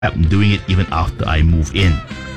I'm doing it even after I move in.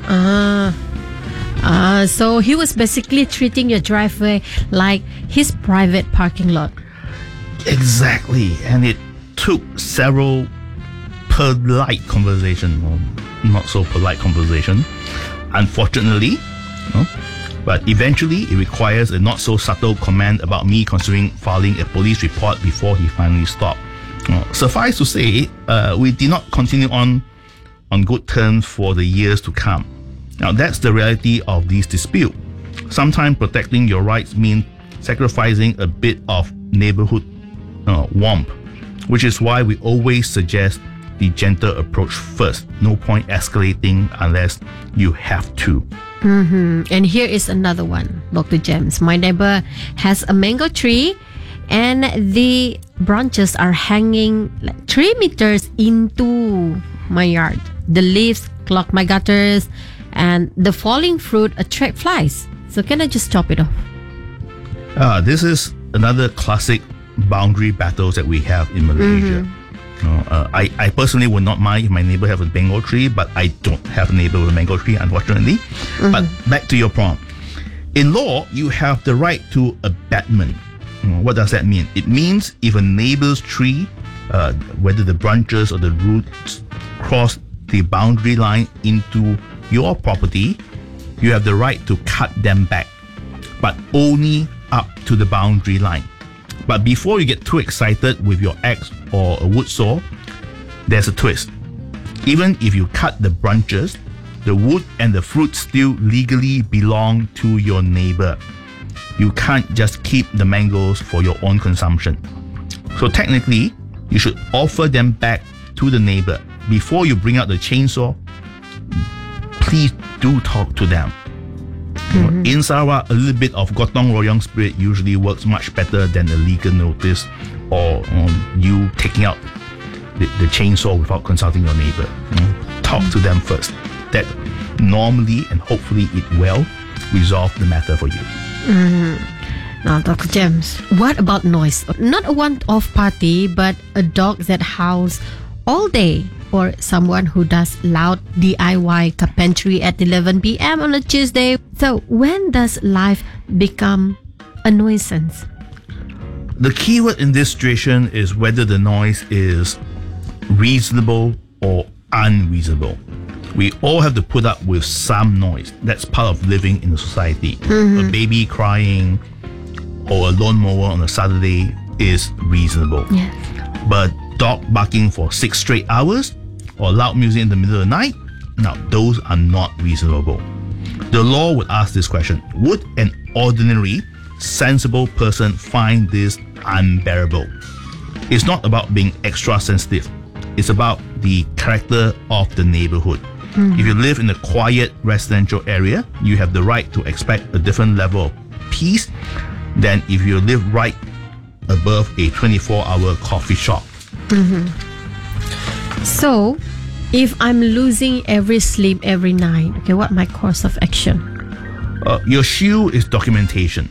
So he was basically treating your driveway like his private parking lot. Exactly. And it took several polite conversation, or not so polite conversation, unfortunately. But eventually it requires a not so subtle comment about me considering filing a police report before he finally stopped. Suffice to say, we did not continue on good terms for the years to come. Now that's the reality of these disputes. Sometimes protecting your rights means sacrificing a bit of neighborhood warmth, which is why we always suggest the gentle approach first. No point escalating unless you have to. And here is another one, Dr. James. My neighbor has a mango tree and the branches are hanging like 3 meters into my yard. The leaves clog my gutters and the falling fruit attract flies. So can I just chop it off? This is another classic boundary battles that we have in Malaysia. I personally would not mind if my neighbor has a mango tree, but I don't have a neighbor with a mango tree, unfortunately. But back to your point. In law, you have the right to abetment. What does that mean? It means if a neighbor's tree, whether the branches or the roots cross the boundary line into your property, you have the right to cut them back, but only up to the boundary line. But before you get too excited with your axe or a wood saw, there's a twist. Even if you cut the branches, the wood and the fruit still legally belong to your neighbor. You can't just keep the mangoes for your own consumption. So technically, you should offer them back to the neighbor. Before you bring out the chainsaw, please do talk to them. In Sarawak, a little bit of gotong royong spirit usually works much better than a legal notice or you taking out the chainsaw without consulting your neighbor. Talk to them first. That normally and hopefully it will resolve the matter for you. Now, Dr. James, what about noise? Not a one-off party, but a dog that howls all day, or someone who does loud DIY carpentry at 11 p.m. on a Tuesday. So when does life become a nuisance? The keyword in this situation is whether the noise is reasonable or unreasonable. We all have to put up with some noise. That's part of living in a society. A baby crying or a lawnmower on a Saturday is reasonable. Yes. But dog barking for 6 straight hours or loud music in the middle of the night, now those are not reasonable. The law would ask this question: would an ordinary, sensible person find this unbearable? It's not about being extra sensitive. It's about the character of the neighborhood. If you live in a quiet residential area, you have the right to expect a different level of peace than if you live right above a 24-hour coffee shop. So, if I'm losing every sleep every night, okay, what my course of action? Your shield is documentation.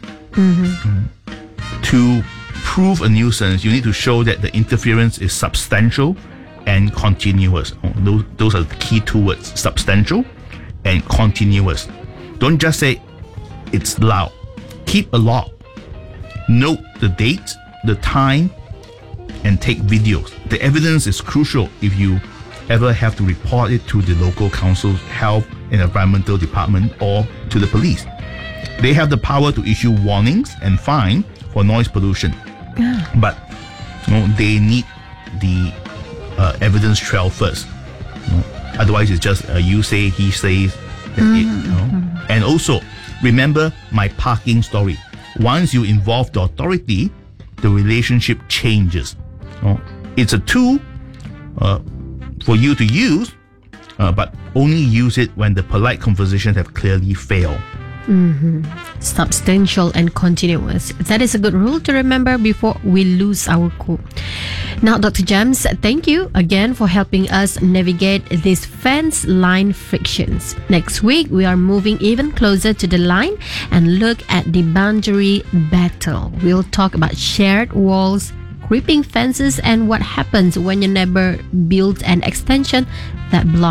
To prove a nuisance, you need to show that the interference is substantial and continuous. Those are the key two words: substantial and continuous. Don't just say it's loud. Keep a log. Note the date, the time, and take videos. The evidence is crucial if you ever have to report it to the local council's health and environmental department or to the police. They have the power to issue warnings and fine for noise pollution. But they need the evidence trail first. Otherwise, it's just you say, he says. And also, remember my parking story. Once you involve the authority, the relationship changes. It's a tool for you to use, but only use it when the polite conversations have clearly failed. Substantial and continuous. That is a good rule to remember before we lose our cool. Now, Dr. James, thank you again for helping us navigate these fence line frictions. Next week, we are moving even closer to the line and look at the boundary battle. We'll talk about shared walls creeping fences and what happens when your neighbor builds an extension that blocks